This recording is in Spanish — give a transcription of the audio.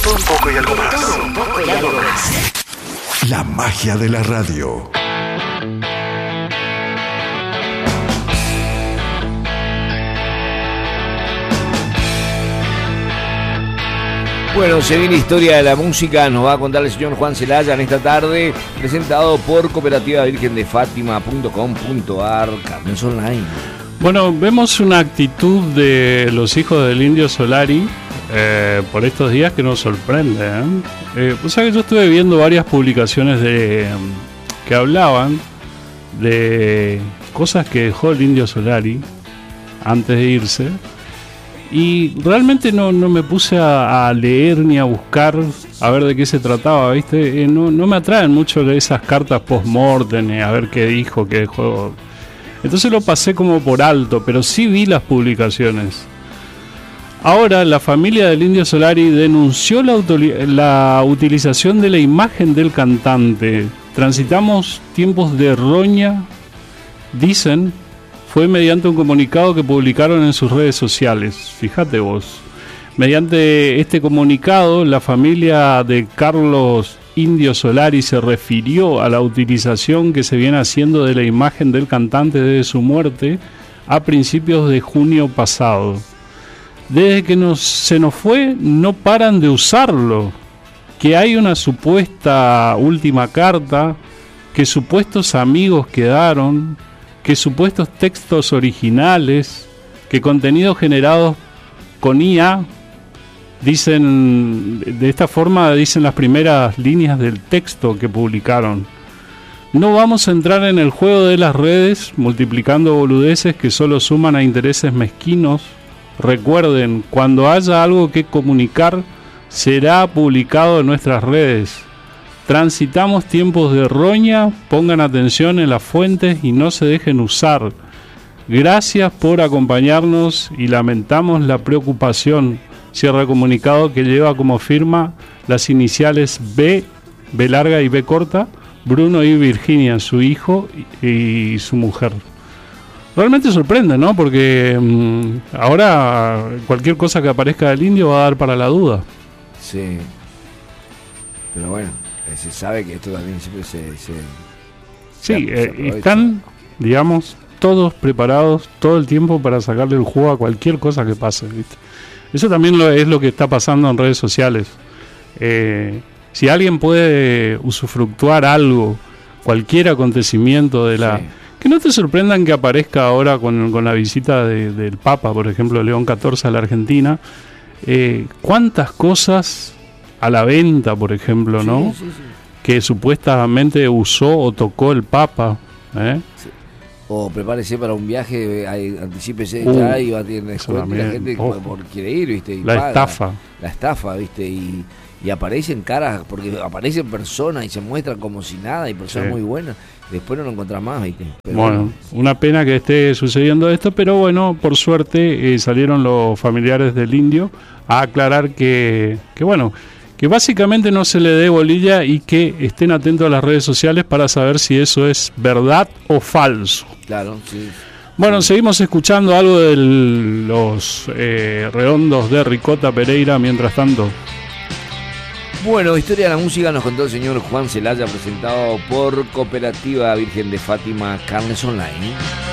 todo un poco y algo más. La magia de la radio. Bueno, se viene Historia de la Música, nos va a contar el señor Juan Celaya en esta tarde, presentado por Cooperativa Virgen de Fátima.com.ar, Carnes Online. Bueno, vemos una actitud de los hijos del Indio Solari por estos días que nos sorprende. O sea que yo estuve viendo varias publicaciones que hablaban de cosas que dejó el Indio Solari antes de irse. Y realmente no me puse a leer ni a buscar a ver de qué se trataba, ¿viste? No me atraen mucho esas cartas post-mortem, a ver qué dijo, qué dejó. Entonces lo pasé como por alto, pero sí vi las publicaciones. Ahora la familia del Indio Solari denunció la utilización de la imagen del cantante. Transitamos tiempos de roña, dicen. Fue mediante un comunicado que publicaron en sus redes sociales. Fíjate vos. Mediante este comunicado, la familia de Carlos Indio Solari se refirió a la utilización que se viene haciendo de la imagen del cantante desde su muerte a principios de junio pasado. Desde que se nos fue, no paran de usarlo. Que hay una supuesta última carta, que supuestos amigos quedaron, que supuestos textos originales, que contenidos generados con IA, dicen, de esta forma dicen las primeras líneas del texto que publicaron. No vamos a entrar en el juego de las redes, multiplicando boludeces que solo suman a intereses mezquinos. Recuerden, cuando haya algo que comunicar, será publicado en nuestras redes. Transitamos tiempos de roña, pongan atención en las fuentes y no se dejen usar. Gracias por acompañarnos y lamentamos la preocupación. Cierra comunicado que lleva como firma las iniciales B larga y B corta, Bruno y Virginia, su hijo y su mujer. Realmente sorprende, ¿no? Porque ahora cualquier cosa que aparezca del Indio va a dar para la duda. Sí. Pero bueno, se sabe que esto también siempre Sí, están, digamos, todos preparados todo el tiempo para sacarle el jugo a cualquier cosa que pase, ¿viste? Eso también es lo que está pasando en redes sociales. Si alguien puede usufructuar algo, cualquier acontecimiento de la... Sí. Que no te sorprendan que aparezca ahora con la visita del Papa, por ejemplo, León XIV a la Argentina. ¿Cuántas cosas a la venta, por ejemplo, ¿no? Sí. Que supuestamente usó o tocó el Papa, Sí. O prepárese para un viaje, anticípese ya y va a tener descuento. La gente quiere ir, ¿viste? Y la paga. Estafa. La estafa, ¿viste? Y aparecen caras, porque aparecen personas y se muestran como si nada, y personas muy buenas. Después no lo encontrás más, ¿viste? Pero bueno, una pena que esté sucediendo esto, pero bueno, por suerte salieron los familiares del Indio a aclarar que bueno, que básicamente no se le dé bolilla y que estén atentos a las redes sociales para saber si eso es verdad o falso. Claro, sí. Bueno, seguimos escuchando algo de los redondos de Ricota Pereira mientras tanto. Bueno, Historia de la Música nos contó el señor Juan Celaya, presentado por Cooperativa Virgen de Fátima, Carnes Online.